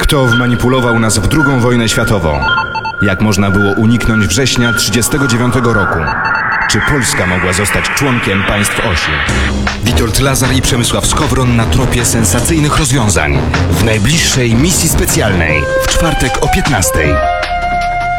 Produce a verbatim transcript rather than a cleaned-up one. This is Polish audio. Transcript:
Kto wmanipulował nas w drugą wojnę światową? Jak można było uniknąć września tysiąc dziewięćset trzydziestego dziewiątego roku? Czy Polska mogła zostać członkiem państw osi? Witold Lazar i Przemysław Skowron na tropie sensacyjnych rozwiązań w najbliższej misji specjalnej w czwartek o piętnastej.